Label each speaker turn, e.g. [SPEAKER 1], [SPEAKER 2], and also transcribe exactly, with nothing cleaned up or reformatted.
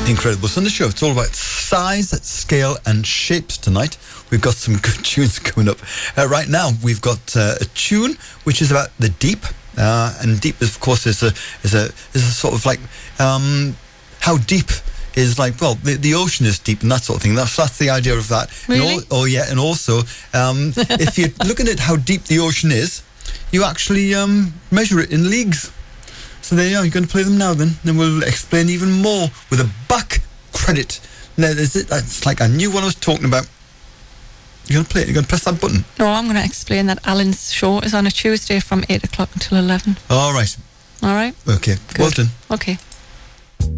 [SPEAKER 1] Incredible Sunday Show. It's all about size, scale and shapes tonight. We've got some good tunes coming up. Uh, right now, we've got uh, a tune which is about the deep. Uh, and deep, of course, is a is a is a sort of like um, how deep is like, well, the, the ocean is deep and that sort of thing. That's that's the idea of that.
[SPEAKER 2] Really?
[SPEAKER 1] And al- oh yeah, and also um, if you're looking at how deep the ocean is, you actually um, measure it in leagues. So there you are. You're going to play them now then. Then we'll explain even more with a back credit. Now, is it, it's like I knew what I was talking about. You're going to play it? You're going to press that button?
[SPEAKER 2] No, I'm going to explain that Alan's show is on a Tuesday from eight o'clock until eleven.
[SPEAKER 1] All right.
[SPEAKER 2] All right?
[SPEAKER 1] Okay.
[SPEAKER 2] Good.
[SPEAKER 1] Well done.
[SPEAKER 2] Okay.